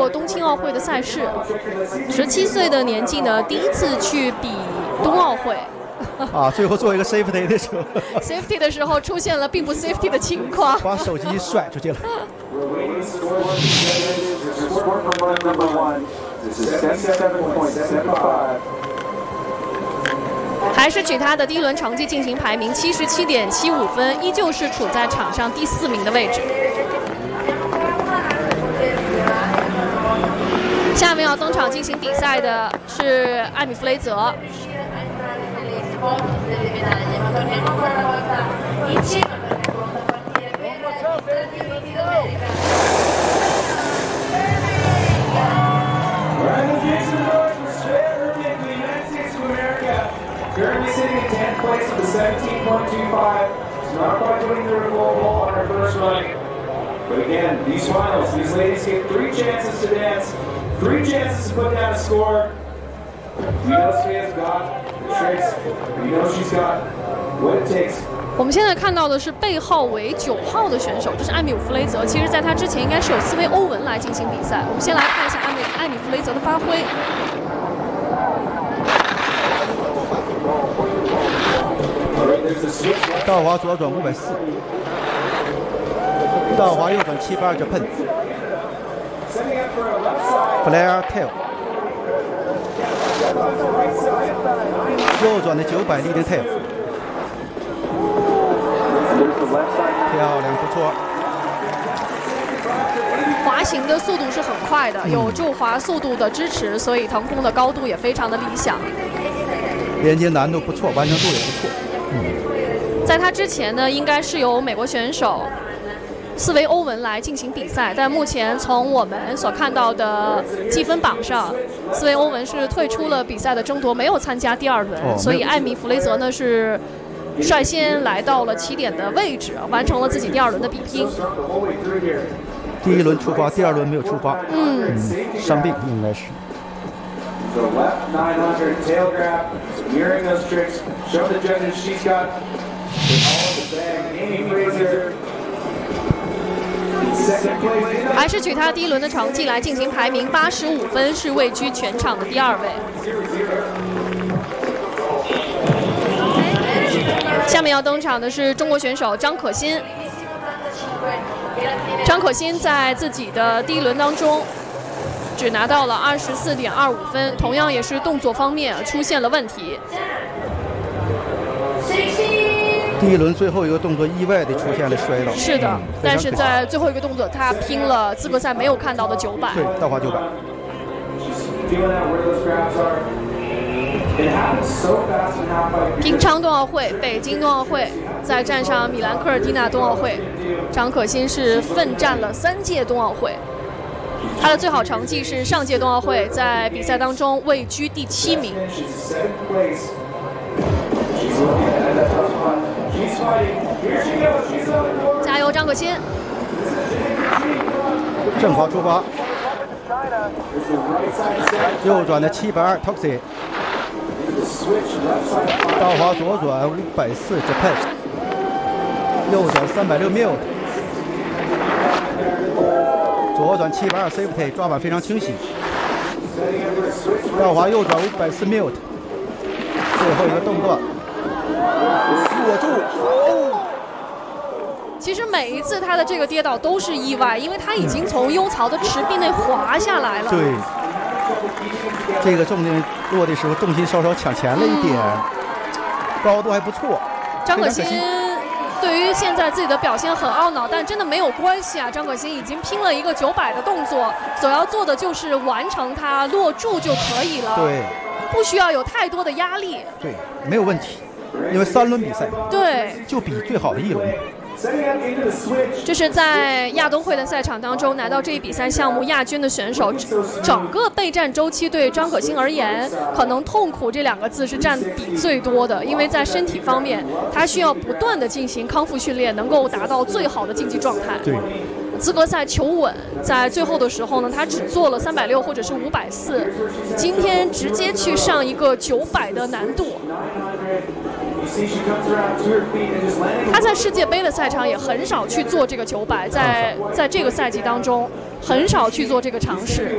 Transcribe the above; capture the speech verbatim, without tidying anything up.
过冬青奥会的赛事，十七岁的年纪呢，第一次去比冬奥会。 啊，最后做一个 safety 的时候 ，safety 的时候出现了并不 safety 的情况， 把手机甩出去了。 还是取他的第一轮成绩进行排名，七十七点七五分，依旧是处在场上第四名的位置。下面要登场进行比赛的是艾米·弗雷泽。 Currently sitting in tenth place with a seventeen point two five. She's not quite putting the full ball on her first run. But again, these finals, these ladies get three chances to dance, three chances to put down a score. We know Svea's got the tricks. We know she's got what it takes. 我们现在看到的是背号为九号的选手，这是艾米·弗雷泽。其实，在他之前应该是有斯威·欧文来进行比赛。我们先来看一下艾米艾米·弗雷泽的发挥。 道华左转五百四，道华右转七百二十喷 ，flare tail， 右转的九百 leading tail， 漂亮，不错。 滑行的速度是很快的，有助滑速度的支持，所以腾空的高度也非常的理想。 连接难度不错，完成度也不错。嗯。 在他之前呢，应该是由美国选手斯维欧文来进行比赛，但目前从我们所看到的积分榜上，斯维欧文是退出了比赛的争夺，没有参加第二轮，哦、所以艾米·弗雷泽呢是率先来到了起点的位置，完成了自己第二轮的比拼。 第一轮出发，第二轮没有出发， 嗯， 嗯伤病应该是。 The left nine hundred tail grab, mirroring those tricks, show the judges she's got all the bag. Amy Fraser, second place. 还是取他第一轮的成绩来进行排名，八十五分是位居全场的第二位。下面要登场的是中国选手张可欣。张可欣在自己的第一轮当中只拿到了二十四点二五分，同样也是动作方面出现了问题。 第一轮最后一个动作意外的出现了摔倒， 是的，嗯、但是在最后一个动作，他拼了资格赛没有看到的九百， 对，道华九百。 平昌冬奥会、北京冬奥会，再站上米兰科尔蒂纳冬奥会，张可欣是奋战了三届冬奥会。他的最好成绩是上届冬奥会在比赛当中位居第七名。加油，张可欣！ 正滑出发，右转的七百二 taxi， 道滑左转五百四 Japan， 右转三百六 mute。左转七百二 safety， 抓板非常清晰。道华右转五百四 mute， 最后一个动作握住。哦， 其实每一次他的这个跌倒都是意外，因为他已经从优槽的池壁内滑下来了。 对，这个重心落的时候重心稍稍抢前了一点，嗯、高度还不错。 张可欣对于现在自己的表现很懊恼，但真的没有关系啊！张可欣已经拼了一个九百的动作，所要做的就是完成它落注就可以了， 对， 不需要有太多的压力， 对，没有问题，因为三轮比赛， 对， 就比最好的一轮。 这是在亚冬会的赛场当中拿到这一比赛项目亚军的选手，整个备战周期对张可欣而言，可能痛苦这两个字是占比最多的，因为在身体方面，他需要不断的进行康复训练，能够达到最好的竞技状态。 对。 资格赛求稳，在最后的时候呢，他只做了三百六或者是五百四，今天直接去上一个九百的难度。他在世界杯的赛场也很少去做这个九百，在在这个赛季当中很少去做这个尝试。